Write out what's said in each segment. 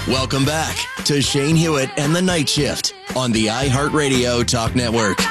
Welcome back to Shane Hewitt and the Night Shift on the iHeartRadio Talk Network.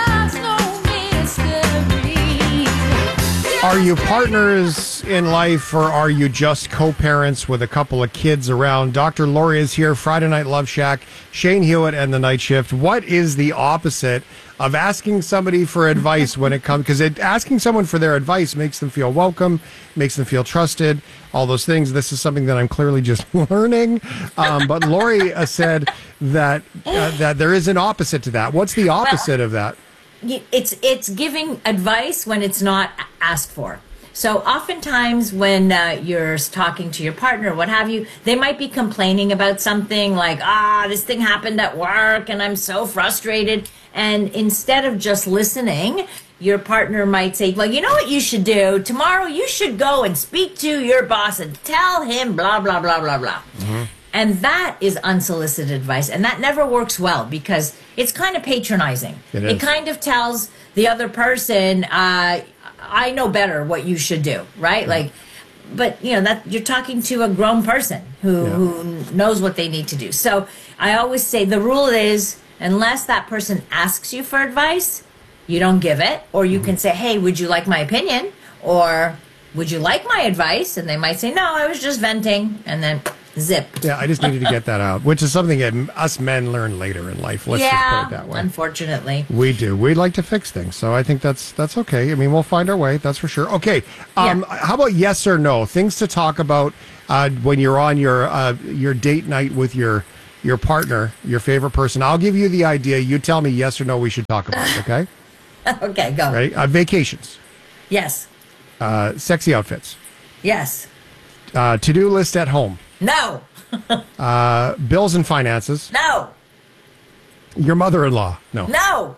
Are you partners in life, or are you just co-parents with a couple of kids around? Dr. Lori is here, Friday Night Love Shack, Shane Hewitt and the Night Shift. What is the opposite of asking somebody for advice when it comes? Because asking someone for their advice makes them feel welcome, makes them feel trusted, all those things. This is something that I'm clearly just learning. But Lori said that there is an opposite to that. What's the opposite of that? It's giving advice when it's not asked for. So oftentimes when you're talking to your partner, what have you, they might be complaining about something like, this thing happened at work and I'm so frustrated. And instead of just listening, your partner might say, well, you know what you should do? Tomorrow you should go and speak to your boss and tell him blah, blah, blah, blah, blah. Mm-hmm. And that is unsolicited advice. And that never works well because it's kind of patronizing. It kind of tells the other person, I know better what you should do, right? Yeah. But that you're talking to a grown person who knows what they need to do. So I always say the rule is, unless that person asks you for advice, you don't give it. Or you can say, hey, would you like my opinion? Or would you like my advice? And they might say, no, I was just venting. And then zip. Yeah, I just needed to get that out, which is something that us men learn later in life. Let's just put it that way. Unfortunately. We do. We like to fix things, so I think that's okay. I mean, we'll find our way, that's for sure. Okay, how about yes or no? Things to talk about when you're on your date night with your partner, your favorite person. I'll give you the idea. You tell me yes or no we should talk about it, okay? Okay, go. Right? Vacations. Yes. Sexy outfits. Yes. To-do list at home. No. Bills and finances. No. Your mother-in-law. No. No.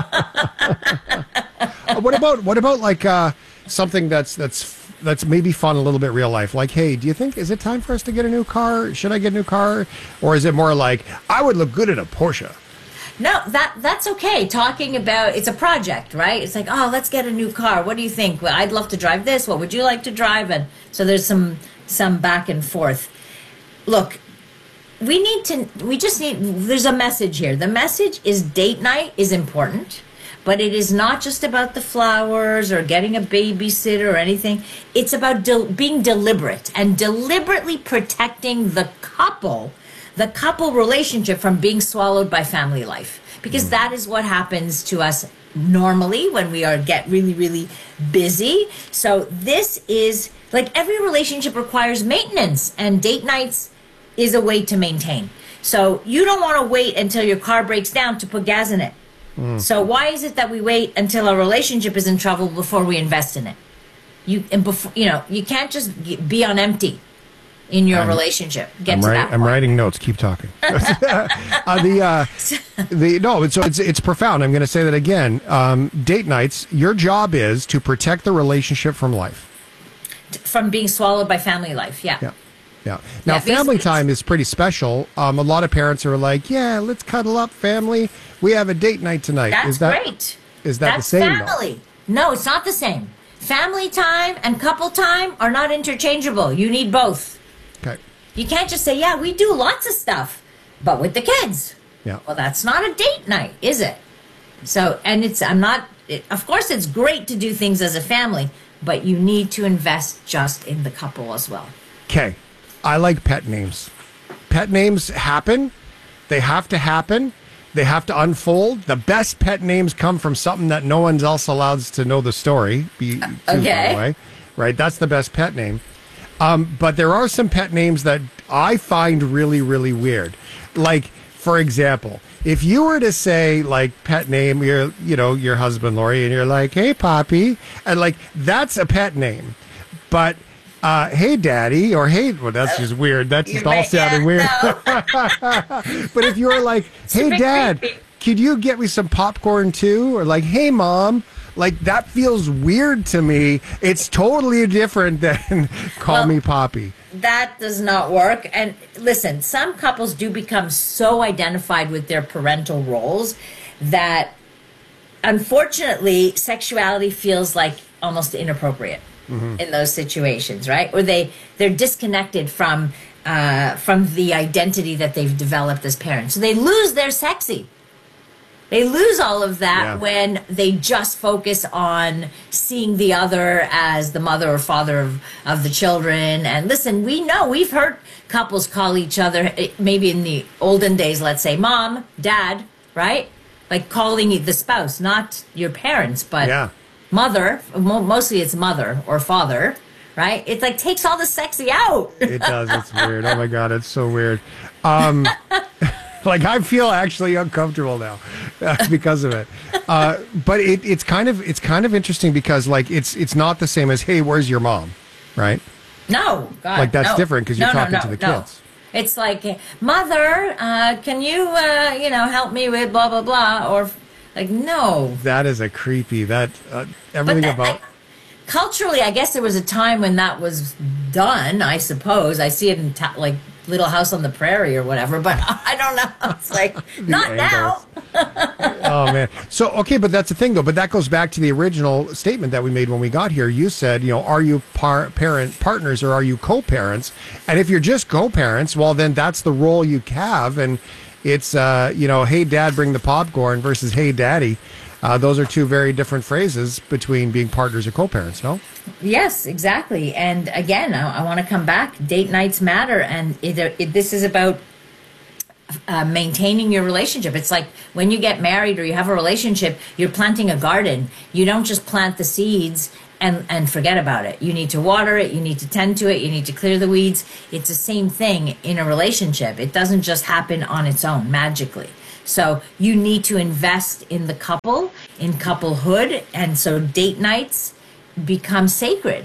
What about like something that's maybe fun, a little bit real life? Like, hey, is it time for us to get a new car? Should I get a new car? Or is it more like, I would look good in a Porsche? No, that's okay. Talking about, it's a project, right? It's like, let's get a new car. What do you think? Well, I'd love to drive this. What would you like to drive? And so there's some back and forth. Look, there's a message here. The message is date night is important, but it is not just about the flowers or getting a babysitter or anything. It's about being deliberate and deliberately protecting the couple relationship from being swallowed by family life. Because that is what happens to us normally when we get really, really busy. So this is, like, every relationship requires maintenance, and date nights is a way to maintain. So you don't want to wait until your car breaks down to put gas in it. So why is it that we wait until our relationship is in trouble before we invest in it? You can't just be on empty in your relationship. I'm writing notes. Keep talking. It's profound. I'm going to say that again. Date nights. Your job is to protect the relationship from life, from being swallowed by family life. Yeah. Now, family time is pretty special. A lot of parents are like, "Yeah, let's cuddle up, family. We have a date night tonight." That's great. Is that the same? Family. No, it's not the same. Family time and couple time are not interchangeable. You need both. Okay. You can't just say, yeah, we do lots of stuff, but with the kids. Yeah. Well, that's not a date night, is it? So, and of course it's great to do things as a family, but you need to invest just in the couple as well. Okay. I like pet names. Pet names happen. They have to happen. They have to unfold. The best pet names come from something that no one else allows to know the story. By the way. Right? That's the best pet name. But there are some pet names that I find really, really weird. Like, for example, if you were to say, like, pet name, your husband, Lori, and you're like, hey, Poppy, and, like, that's a pet name. But, hey, Daddy, or hey, well, that's just weird. That's just all sounding weird. No. But if you were like, hey, Dad, could you get me some popcorn too? Or like, hey, Mom. Like, that feels weird to me. It's totally different than call me Poppy. That does not work. And listen, some couples do become so identified with their parental roles that, unfortunately, sexuality feels like almost inappropriate in those situations, right? Or they're disconnected from from the identity that they've developed as parents. So they lose their sexy. They lose all of that when they just focus on seeing the other as the mother or father of the children. And listen, we know, we've heard couples call each other, maybe in the olden days, let's say, mom, dad, right? Like calling the spouse, not your parents, but mother. Mostly it's mother or father, right? It's like takes all the sexy out. It does. It's weird. Oh, my God. It's so weird. Like I feel actually uncomfortable now because of it. But it's kind of interesting because like it's not the same as, hey, where's your mom, right? No, God, like that's different because you're talking to the kids. It's like, mother, can you help me with blah blah blah, or like no. That is a creepy. Everything about. Culturally, I guess there was a time when that was done. I suppose I see it in like Little House on the Prairie or whatever, but I don't know. It's like not now. Oh man. So okay, but that's the thing though. But that goes back to the original statement that we made when we got here. You said, are you parent partners or are you co-parents? And if you're just co-parents, well, then that's the role you have, and it's hey dad, bring the popcorn versus hey daddy. Those are two very different phrases between being partners or co-parents, no? Yes, exactly. And again, I want to come back. Date nights matter, and this is about maintaining your relationship. It's like when you get married or you have a relationship, you're planting a garden. You don't just plant the seeds and forget about it. You need to water it. You need to tend to it. You need to clear the weeds. It's the same thing in a relationship. It doesn't just happen on its own magically. So you need to invest in the couple, in couplehood. And so date nights become sacred,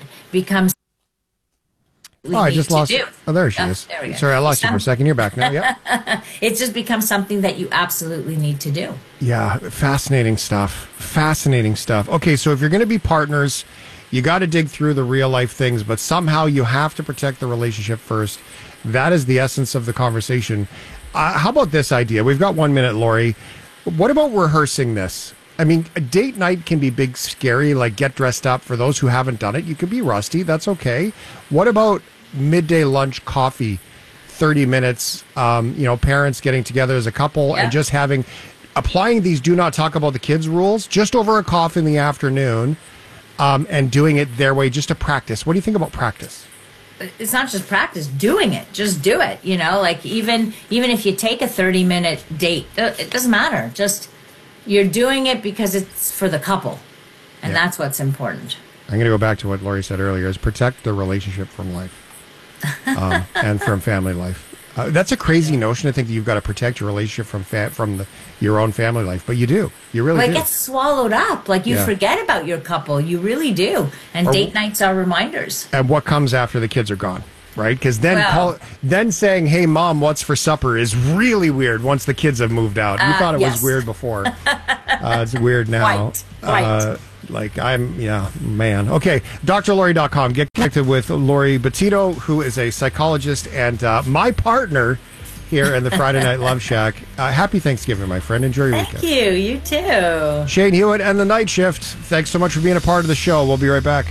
I just lost it. Oh, there she is. There we go. Sorry, I lost you for a second. You're back now. Yeah. It's just become something that you absolutely need to do. Yeah. Fascinating stuff. Okay. So if you're going to be partners, you got to dig through the real life things, but somehow you have to protect the relationship first. That is the essence of the conversation. How about this idea? We've got 1 minute, Lori. What about rehearsing this? I mean, a date night can be big, scary, like get dressed up. For those who haven't done it, you could be rusty. That's okay. What about midday lunch coffee, 30 minutes, parents getting together as a couple and just applying these do not talk about the kids rules just over a coffee in the afternoon and doing it their way just to practice. What do you think about practice? It's not just practice, doing it. Just do it. Like even if you take a 30-minute date, it doesn't matter. Just you're doing it because it's for the couple, and that's what's important. I'm going to go back to what Lori said earlier: is protect the relationship from life and from family life. That's a crazy notion to think that you've got to protect your relationship from your own family life, but you do. You really do. It gets swallowed up. Like you forget about your couple. You really do. And date nights are reminders. And what comes after the kids are gone, right? Because then saying, "Hey, mom, what's for supper?" is really weird once the kids have moved out. You thought it was weird before. It's weird now. Right. Man. Okay, drlori.com. Get connected with Lori Betito, who is a psychologist and my partner here in the Friday Night Love Shack. Happy Thanksgiving, my friend. Enjoy your weekend. Thank you. You too. Shane Hewitt and the Night Shift. Thanks so much for being a part of the show. We'll be right back.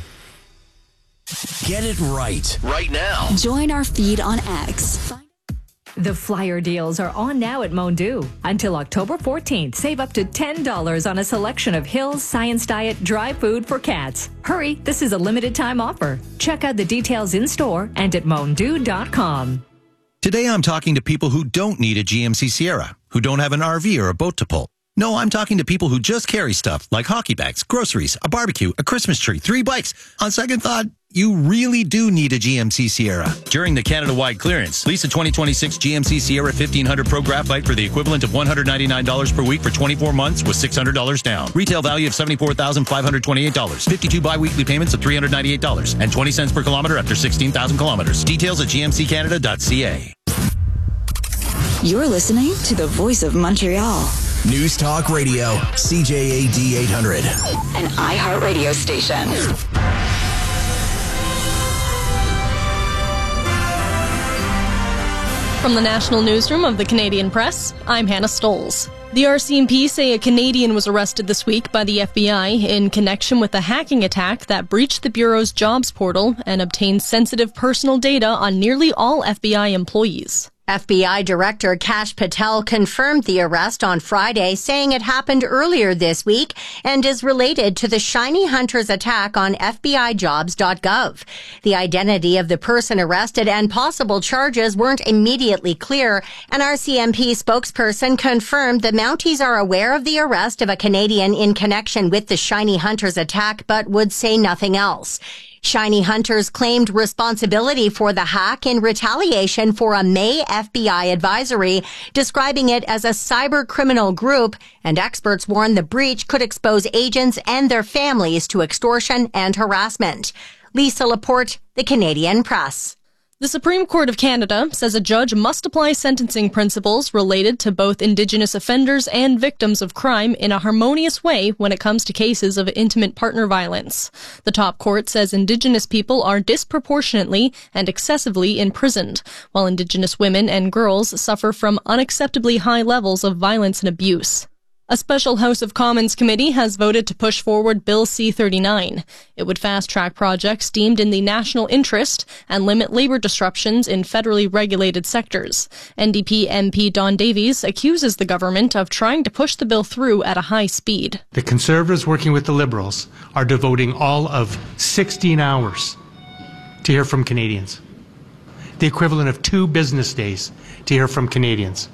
Get it right now. Join our feed on X. The flyer deals are on now at Mondu. Until October 14th, save up to $10 on a selection of Hill's Science Diet dry food for cats. Hurry, this is a limited time offer. Check out the details in store and at mondu.com. Today I'm talking to people who don't need a GMC Sierra, who don't have an RV or a boat to pull. No, I'm talking to people who just carry stuff like hockey bags, groceries, a barbecue, a Christmas tree, 3 bikes. On second thought, you really do need a GMC Sierra. During the Canada-wide clearance, lease a 2026 GMC Sierra 1500 Pro Graphite for the equivalent of $199 per week for 24 months with $600 down. Retail value of $74,528. 52 bi-weekly payments of $398 and 20 cents per kilometer after 16,000 kilometers. Details at gmccanada.ca. You're listening to the voice of Montreal. News Talk Radio, CJAD 800. An iHeart radio station. From the National Newsroom of the Canadian Press, I'm Hannah Stoles. The RCMP say a Canadian was arrested this week by the FBI in connection with a hacking attack that breached the Bureau's jobs portal and obtained sensitive personal data on nearly all FBI employees. FBI Director Kash Patel confirmed the arrest on Friday, saying it happened earlier this week and is related to the Shiny Hunters attack on FBIJobs.gov. The identity of the person arrested and possible charges weren't immediately clear. An RCMP spokesperson confirmed the Mounties are aware of the arrest of a Canadian in connection with the Shiny Hunters attack, but would say nothing else. Shiny Hunters claimed responsibility for the hack in retaliation for a May FBI advisory, describing it as a cyber criminal group, and experts warn the breach could expose agents and their families to extortion and harassment. Lisa Laporte, The Canadian Press. The Supreme Court of Canada says a judge must apply sentencing principles related to both Indigenous offenders and victims of crime in a harmonious way when it comes to cases of intimate partner violence. The top court says Indigenous people are disproportionately and excessively imprisoned, while Indigenous women and girls suffer from unacceptably high levels of violence and abuse. A special House of Commons committee has voted to push forward Bill C-39. It would fast-track projects deemed in the national interest and limit labor disruptions in federally regulated sectors. NDP MP Don Davies accuses the government of trying to push the bill through at a high speed. The Conservatives working with the Liberals are devoting all of 16 hours to hear from Canadians. The equivalent of 2 business days to hear from Canadians.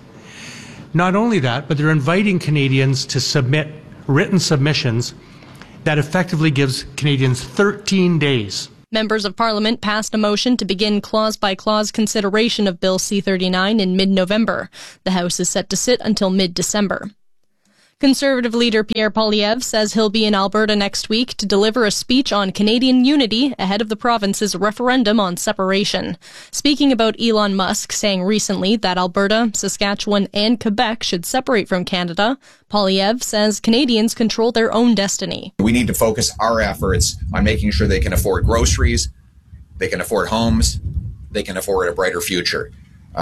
Not only that, but they're inviting Canadians to submit written submissions that effectively gives Canadians 13 days. Members of Parliament passed a motion to begin clause-by-clause consideration of Bill C-39 in mid-November. The House is set to sit until mid-December. Conservative leader Pierre Poilievre says he'll be in Alberta next week to deliver a speech on Canadian unity ahead of the province's referendum on separation. Speaking about Elon Musk saying recently that Alberta, Saskatchewan, and Quebec should separate from Canada, Poilievre says Canadians control their own destiny. We need to focus our efforts on making sure they can afford groceries, they can afford homes, they can afford a brighter future.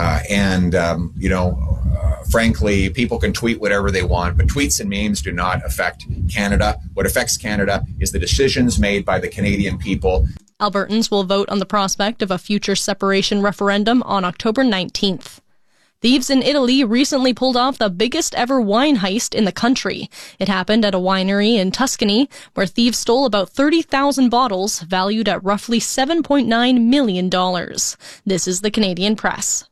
Frankly, people can tweet whatever they want, but tweets and memes do not affect Canada. What affects Canada is the decisions made by the Canadian people. Albertans will vote on the prospect of a future separation referendum on October 19th. Thieves in Italy recently pulled off the biggest ever wine heist in the country. It happened at a winery in Tuscany, where thieves stole about 30,000 bottles, valued at roughly $7.9 million. This is the Canadian Press.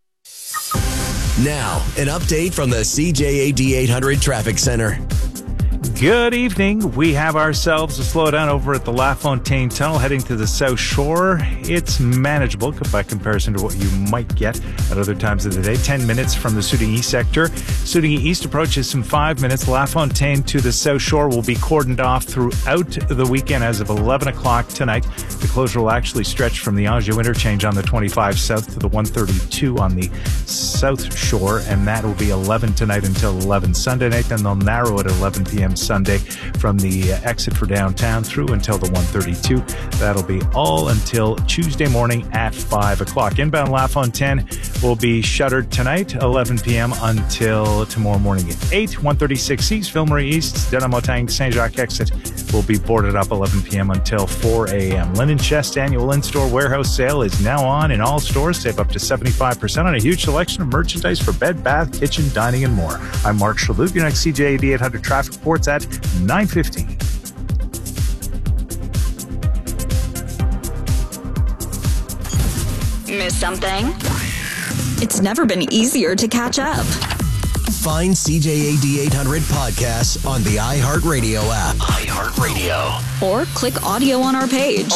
Now, an update from the CJAD 800 Traffic Center. Good evening. We have ourselves a slowdown over at the LaFontaine Tunnel heading to the South Shore. It's manageable by comparison to what you might get at other times of the day. 10 minutes from the Sooting East sector. Sooting East approach is some 5 minutes. LaFontaine to the South Shore will be cordoned off throughout the weekend as of 11 o'clock tonight. The closure will actually stretch from the Anjou interchange on the 25 south to the 132 on the South Shore, and that will be 11 tonight until 11 Sunday night. Then they'll narrow it at 11 p.m. Sunday from the exit for downtown through until the 132. That'll be all until Tuesday morning at 5 o'clock. Inbound LaFontaine will be shuttered tonight, 11 p.m. until tomorrow morning at 8. 136 East, Ville-Marie East, Denham-Otang, Saint-Jacques exit will be boarded up 11 p.m. until 4 a.m. Linen Chest annual in-store warehouse sale is now on in all stores. Save up to 75% on a huge selection of merchandise for bed, bath, kitchen, dining, and more. I'm Mark Shalhoub. Your next CJAD 800 traffic reports at 9:15. Miss something? It's never been easier to catch up. Find CJAD 800 podcasts on the iHeartRadio app. iHeartRadio. Or click audio on our page.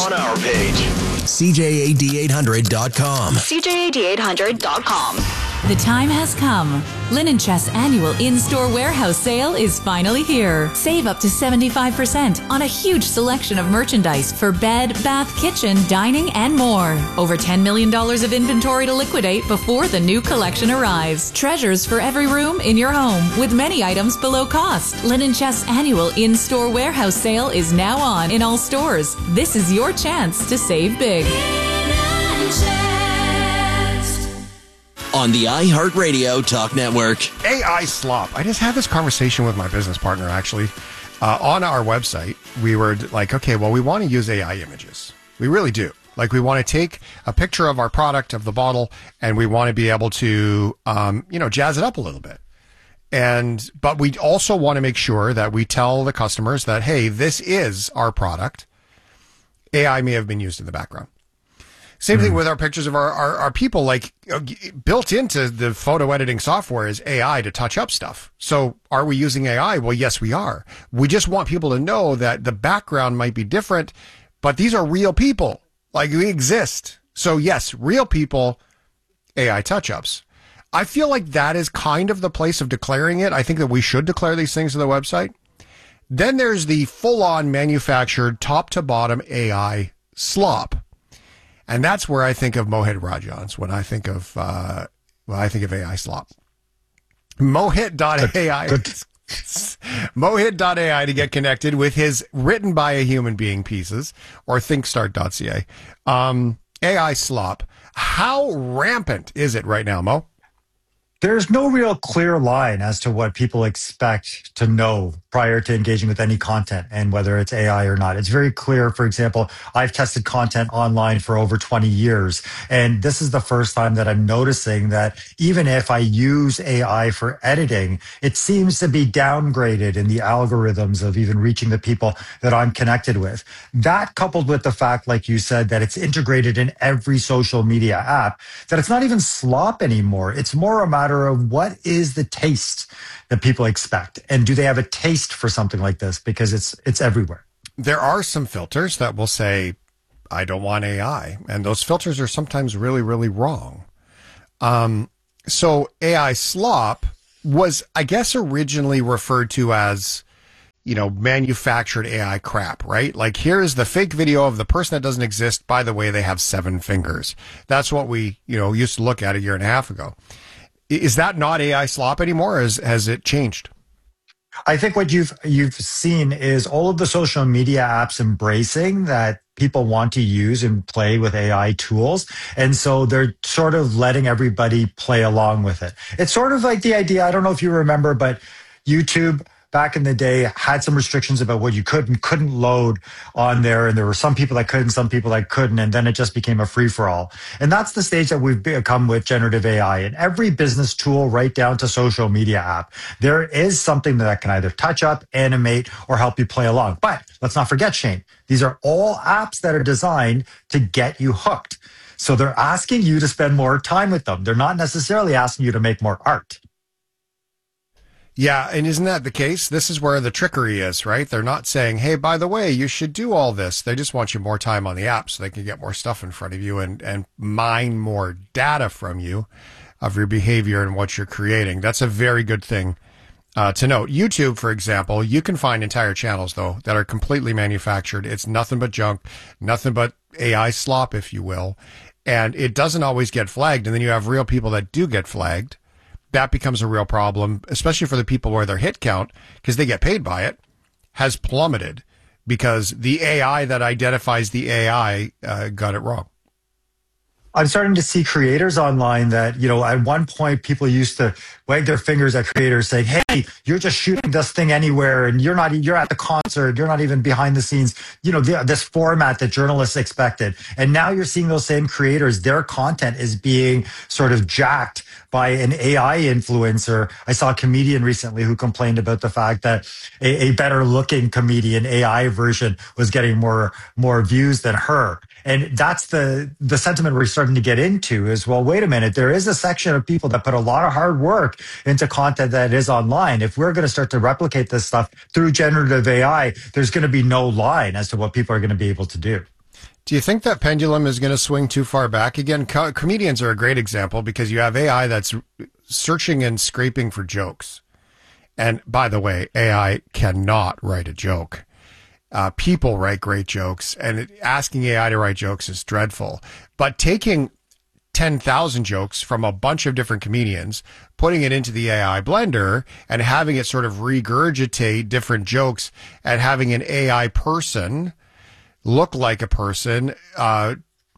CJAD800.com. CJAD800.com. The time has come. Linen Chest's annual in-store warehouse sale is finally here. Save up to 75% on a huge selection of merchandise for bed, bath, kitchen, dining, and more. Over $10 million of inventory to liquidate before the new collection arrives. Treasures for every room in your home with many items below cost. Linen Chest's annual in-store warehouse sale is now on in all stores. This is your chance to save big. on the iHeartRadio Talk Network. AI slop. I just had this conversation with my business partner, actually. On our website, we were like, okay, well, we want to use AI images. We really do. Like, we want to take a picture of our product, of the bottle, and we want to be able to, jazz it up a little bit. But we also want to make sure that we tell the customers that, hey, this is our product. AI may have been used in the background. Same thing with our pictures of our people. Like, built into the photo editing software is AI to touch up stuff. So are we using AI? Well, yes, we are. We just want people to know that the background might be different, but these are real people. Like, we exist. So yes, real people, AI touch-ups. I feel like that is kind of the place of declaring it. I think that we should declare these things on the website. Then there's the full-on manufactured top-to-bottom AI slop. And that's where I think of Mohit Rajans when I think of AI slop. Mohit.ai. Mohit.ai to get connected with his written by a human being pieces, or thinkstart.ca. AI slop. How rampant is it right now, Mo? There's no real clear line as to what people expect to know prior to engaging with any content and whether it's AI or not. It's very clear. For example, I've tested content online for over 20 years, and this is the first time that I'm noticing that even if I use AI for editing, it seems to be downgraded in the algorithms of even reaching the people that I'm connected with. That, coupled with the fact, like you said, that it's integrated in every social media app, that it's not even slop anymore. It's more a matter of what is the taste that people expect, and do they have a taste for something like this, because it's everywhere. There are some filters that will say, I don't want AI, and those filters are sometimes really, really wrong. So AI slop was, I guess, originally referred to as, manufactured AI crap, right? Like, here is the fake video of the person that doesn't exist. By the way, they have 7 fingers. That's what we, used to look at a year and a half ago. Is that not AI slop anymore? Has it changed? I think what you've seen is all of the social media apps embracing that people want to use and play with AI tools. And so they're sort of letting everybody play along with it. It's sort of like the idea, I don't know if you remember, but YouTube back in the day had some restrictions about what you could and couldn't load on there. And there were some people that could and some people that couldn't. And then it just became a free-for-all. And that's the stage that we've become with generative AI. And every business tool right down to social media app, there is something that can either touch up, animate, or help you play along. But let's not forget, Shane, these are all apps that are designed to get you hooked. So they're asking you to spend more time with them. They're not necessarily asking you to make more art. Yeah, and isn't that the case? This is where the trickery is, right? They're not saying, hey, by the way, you should do all this. They just want you more time on the app so they can get more stuff in front of you and mine more data from you of your behavior and what you're creating. That's a very good thing to note. YouTube, for example, you can find entire channels, though, that are completely manufactured. It's nothing but junk, nothing but AI slop, if you will. And it doesn't always get flagged. And then you have real people that do get flagged. That becomes a real problem, especially for the people where their hit count, because they get paid by it, has plummeted because the AI that identifies the AI got it wrong. I'm starting to see creators online that, at one point people used to wag their fingers at creators saying, hey, you're just shooting this thing anywhere and you're at the concert, you're not even behind the scenes, this format that journalists expected. And now you're seeing those same creators, their content is being sort of jacked by an AI influencer. I saw a comedian recently who complained about the fact that a better looking comedian AI version was getting more views than her. And that's the sentiment we're starting to get into is, well, wait a minute, there is a section of people that put a lot of hard work into content that is online. If we're going to start to replicate this stuff through generative AI, there's going to be no line as to what people are going to be able to do. Do you think that pendulum is going to swing too far back? Again, comedians are a great example because you have AI that's searching and scraping for jokes. And by the way, AI cannot write a joke. People write great jokes, and asking AI to write jokes is dreadful. But taking 10,000 jokes from a bunch of different comedians, putting it into the AI blender and having it sort of regurgitate different jokes and having an AI person look like a person,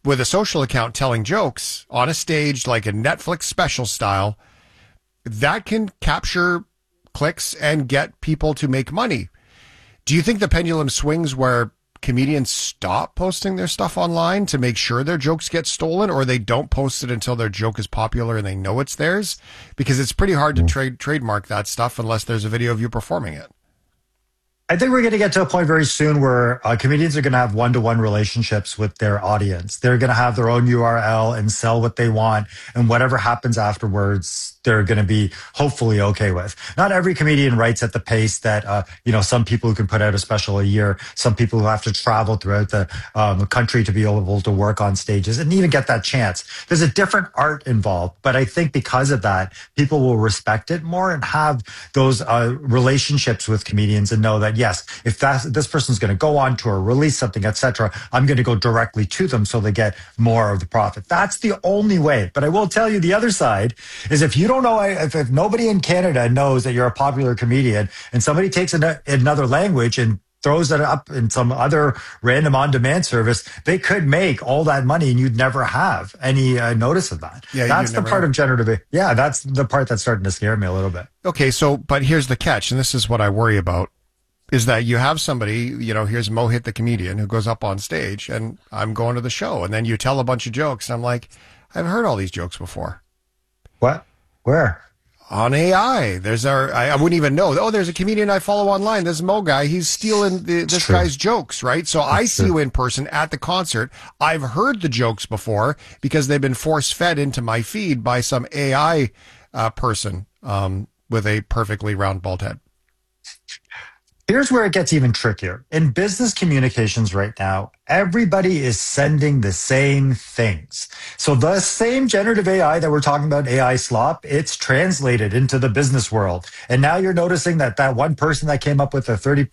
with a social account telling jokes on a stage like a Netflix special style, that can capture clicks and get people to make money. Do you think the pendulum swings where comedians stop posting their stuff online to make sure their jokes get stolen, or they don't post it until their joke is popular and they know it's theirs? Because it's pretty hard to trademark that stuff unless there's a video of you performing it. I think we're going to get to a point very soon where comedians are going to have one-to-one relationships with their audience. They're going to have their own URL and sell what they want, and whatever happens afterwards, they're going to be hopefully okay with. Not every comedian writes at the pace that, some people who can put out a special a year, some people who have to travel throughout the country to be able to work on stages and even get that chance. There's a different art involved, but I think because of that, people will respect it more and have those relationships with comedians and know that, yes, if this person's going to go on tour, release something, etc., I'm going to go directly to them so they get more of the profit. That's the only way. But I will tell you the other side is if you don't know, if nobody in Canada knows that you're a popular comedian and somebody takes another language and throws it up in some other random on-demand service, they could make all that money and you'd never have any notice of that. Yeah, that's the part of generative. Yeah, that's the part that's starting to scare me a little bit. Okay, but here's the catch, and this is what I worry about, is that you have somebody, here's Mohit the comedian who goes up on stage and I'm going to the show, and then you tell a bunch of jokes. And I'm like, I've heard all these jokes before. What? Where? On AI. I wouldn't even know. Oh, there's a comedian I follow online. This Mo guy, he's stealing this guy's jokes, right? So I see you in person at the concert. I've heard the jokes before because they've been force-fed into my feed by some AI person with a perfectly round bald head. Here's where it gets even trickier. In business communications right now, everybody is sending the same things. So the same generative AI that we're talking about, AI slop, it's translated into the business world. And now you're noticing that one person that came up with a 30